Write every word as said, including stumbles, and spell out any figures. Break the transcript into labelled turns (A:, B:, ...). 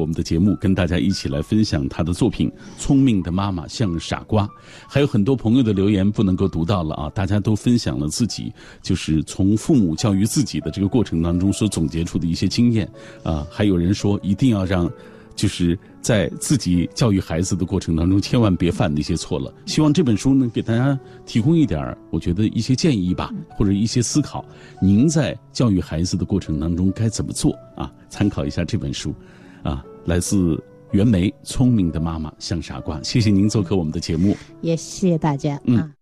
A: 我们的节目，跟大家一起来分享他的作品《聪明的妈妈像傻瓜》。还有很多朋友的留言不能够读到了啊，大家都分享了自己就是从父母教育自己的这个过程当中所总结出的一些经验啊。还有人说一定要让就是在自己教育孩子的过程当中千万别犯那些错了。希望这本书呢给大家提供一点我觉得一些建议吧，或者一些思考，您在教育孩子的过程当中该怎么做啊？参考一下这本书啊，来自袁枚《聪明的妈妈像傻瓜》。谢谢您做客我们的节目，
B: 也谢谢大家。
A: 嗯。
B: 啊